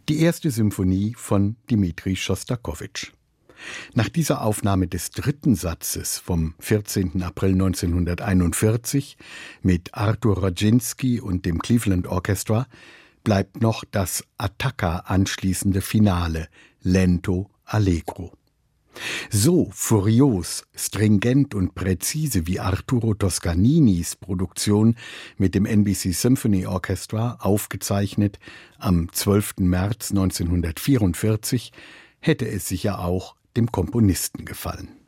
Die erste Symphonie von Dmitri Schostakowitsch. Nach dieser Aufnahme des dritten Satzes vom 14. April 1941 mit Artur Rodzinski und dem Cleveland Orchestra bleibt noch das Attacca anschließende Finale, Lento Allegro. So furios, stringent und präzise wie Arturo Toscaninis Produktion mit dem NBC Symphony Orchestra, aufgezeichnet am 12. März 1944, hätte es sicher auch dem Komponisten gefallen.